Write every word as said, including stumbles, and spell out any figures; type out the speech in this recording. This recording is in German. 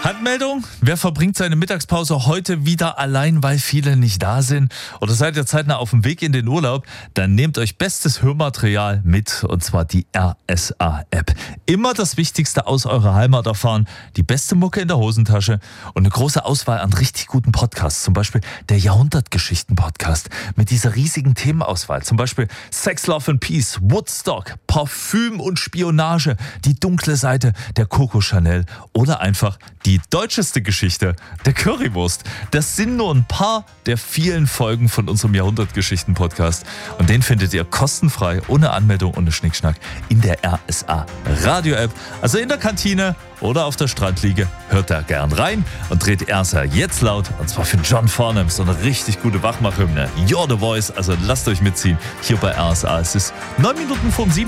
Handmeldung, wer verbringt seine Mittagspause heute wieder allein, weil viele nicht da sind? Oder seid ihr zeitnah auf dem Weg in den Urlaub? Dann nehmt euch bestes Hörmaterial mit, und zwar die R S A-App. Immer das Wichtigste aus eurer Heimat erfahren, die beste Mucke in der Hosentasche und eine große Auswahl an richtig guten Podcasts. Zum Beispiel der Jahrhundertgeschichten-Podcast mit dieser riesigen Themenauswahl. Zum Beispiel Sex, Love and Peace, Woodstock, Parfüm und Spionage, die dunkle Seite der Coco Chanel oder einfach die deutscheste Geschichte der Currywurst. Das sind nur ein paar der vielen Folgen von unserem Jahrhundertgeschichten-Podcast. Und den findet ihr kostenfrei, ohne Anmeldung, ohne Schnickschnack, in der R S A-Radio-App. Also in der Kantine oder auf der Strandliege. Hört da gern rein und dreht R S A jetzt laut. Und zwar für John Farnham, so eine richtig gute Wachmachhymne. You're the Voice, also lasst euch mitziehen hier bei R S A. Es ist neun Minuten vor sieben.